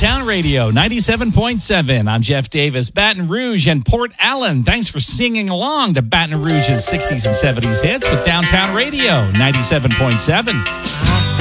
Downtown Radio, 97.7. I'm Jeff Davis. Baton Rouge and Port Allen, thanks for singing along to Baton Rouge's 60s and 70s hits with Downtown Radio, 97.7.